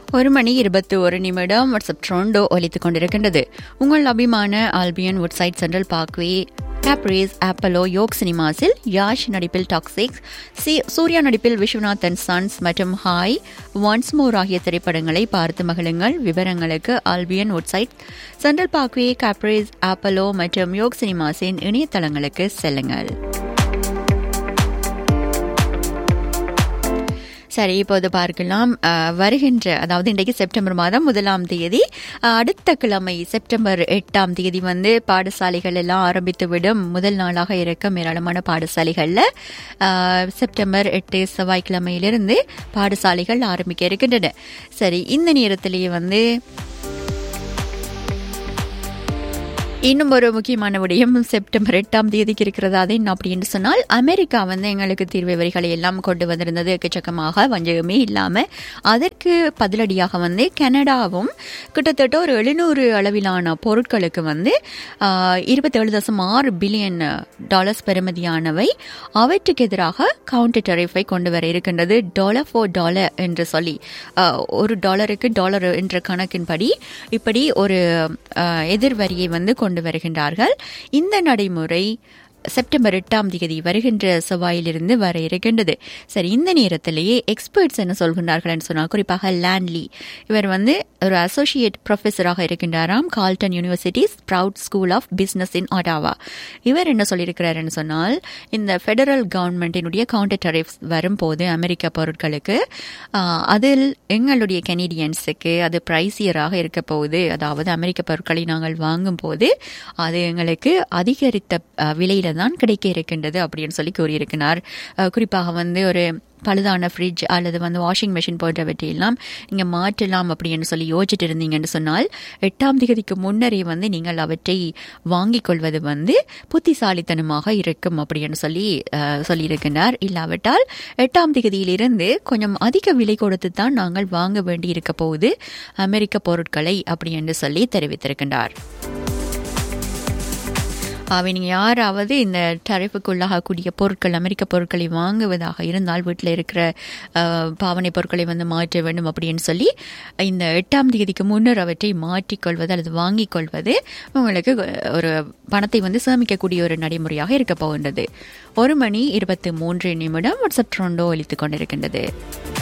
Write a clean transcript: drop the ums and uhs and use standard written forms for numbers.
1:21 WhatsApp ட்ரோண்டோ ஒலித்துக் கொண்டிருக்கின்றது. உங்கள் அபிமான Albion Woodside central parkway, கேப்ரேஸ், Apollo, yoke சினிமாஸில் Yash நடிப்பில் டாக்ஸிக்ஸ், சூர்யா நடிப்பில் விஸ்வநாத் அண்ட் சன்ஸ் மற்றும் ஹாய், ஒன்ஸ் மோர் ஆகிய திரைப்படங்களை பார்த்து மகிழுங்கள். விவரங்களுக்கு Albion Woodside central parkway, கேப்ரேஸ், Apollo மற்றும் யோக் சினிமாஸின் இணையதளங்களுக்கு செல்லுங்கள். சரி, இப்போது பார்க்கலாம். வருகின்ற, அதாவது இன்றைக்கு செப்டம்பர் மாதம் 1ஆம் தேதி, அடுத்த கிழமை செப்டம்பர் 8ஆம் தேதி பாடசாலைகள் எல்லாம் ஆரம்பித்துவிடும். முதல் நாளாக இருக்கும் ஏராளமான பாடசாலைகளில் செப்டம்பர் 8 செவ்வாய்க்கிழமையிலிருந்து பாடசாலைகள் ஆரம்பிக்க இருக்கின்றன. சரி, இந்த நேரத்திலேயே இன்னும் ஒரு முக்கியமான விடயம் செப்டம்பர் 8ஆம் தேதிக்கு இருக்கிறது. அது என்ன அப்படின்னு சொன்னால், அமெரிக்கா எங்களுக்கு தீர்வு வரிகளை எல்லாம் கொண்டு வந்திருந்தது எக்கச்சக்கமாக, வஞ்சகமே இல்லாம. அதற்கு பதிலடியாக கனடாவும் கிட்டத்தட்ட ஒரு 700 அளவிலான பொருட்களுக்கு $27.6 பில்லியன் பெறுமதியானவை, அவற்றுக்கு எதிராக கவுண்டர் டெரிஃபை கொண்டு வர இருக்கின்றது. $4 என்று சொல்லி, $1க்கு $1 என்ற கணக்கின்படி இப்படி ஒரு எதிர்வரியை கொண்டு வருகின்றார்கள். இந்த நடைமுறை செப்டம்பர் 8ஆம் தேதி வருகின்ற செவ்வாயிலிருந்து வர இருக்கின்றது. சரி, இந்த நேரத்திலேயே எக்ஸ்பர்ட்ஸ் என்ன சொல்கின்றார்கள் சொன்னால், குறிப்பாக லேண்ட்லி, இவர் ஒரு associate ப்ரொஃபஸராக இருக்கின்றாராம், Galton university sprout school of business in Ottawa. இவர் என்ன சொல்லியிருக்கிறார் சொன்னால், இந்த ஃபெடரல் கவர்மெண்டினுடைய கவுண்டர் டெரிஃப்ஸ் வரும்போது அமெரிக்க பொருட்களுக்கு, அதில் எங்களுடைய கெனடியன்ஸுக்கு அது பிரைசியராக இருக்க போகுது. அதாவது அமெரிக்க பொருட்களை நாங்கள் வாங்கும் போது அது எங்களுக்கு அதிகரித்த விலையில தான் கிடைக்க இருக்கின்றது அப்படின்னு சொல்லி கூறியிருக்கிறார். குறிப்பாக ஒரு பழுதான ஃப்ரிட்ஜ் அல்லது வாஷிங் மெஷின் போன்றவற்றையெல்லாம் நீங்க மாற்றலாம் அப்படின்னு சொல்லி யோசிச்சுட்டு இருந்தீங்கன்னு சொன்னால், 8ஆம் தேதிக்கு முன்னரே நீங்கள் அவற்றை வாங்கிக் கொள்வது புத்திசாலித்தனமாக இருக்கும் அப்படின்னு சொல்லியிருக்கிறார். இல்லாவிட்டால் 8ஆம் தேதியிலிருந்து கொஞ்சம் அதிக விலை கொடுத்து தான் நாங்கள் வாங்க வேண்டி இருக்க போகுது அமெரிக்க பொருட்களை அப்படின்னு சொல்லி தெரிவித்திருக்கின்றார். நீங்கள் யாராவது இந்த டரிஃபுக்குள்ளாகக்கூடிய பொருட்கள், அமெரிக்க பொருட்களை வாங்குவதாக இருந்தால், வீட்டில் இருக்கிற பாவனை பொருட்களை மாற்ற வேண்டும் அப்படின்னு சொல்லி இந்த 8ஆம் தேதிக்கு முன்னர் அவற்றை மாற்றிக்கொள்வது அல்லது வாங்கிக் கொள்வது உங்களுக்கு ஒரு பணத்தை சேமிக்கக்கூடிய ஒரு நடைமுறையாக இருக்க போகின்றது. 1:23 வாட்ஸ்அப் ட்ரோண்டோ ஒலித்துக் கொண்டிருக்கின்றது.